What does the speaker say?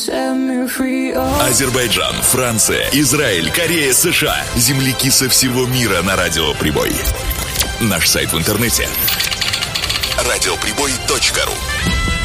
Азербайджан, Франция, Израиль, Корея, США. Земляки со всего мира на Радио Прибой. Наш сайт в интернете — radiopriboy.ru.